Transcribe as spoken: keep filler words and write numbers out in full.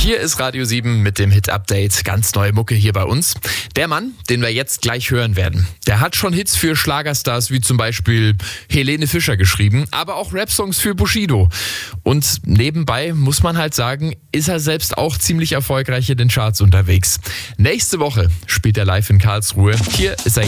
Hier ist Radio sieben mit dem Hit-Update. Ganz neue Mucke hier bei uns. Der Mann, den wir jetzt gleich hören werden, der hat schon Hits für Schlagerstars wie zum Beispiel Helene Fischer geschrieben, aber auch Rap-Songs für Bushido. Und nebenbei muss man halt sagen, ist er selbst auch ziemlich erfolgreich in den Charts unterwegs. Nächste Woche spielt er live in Karlsruhe. Hier ist er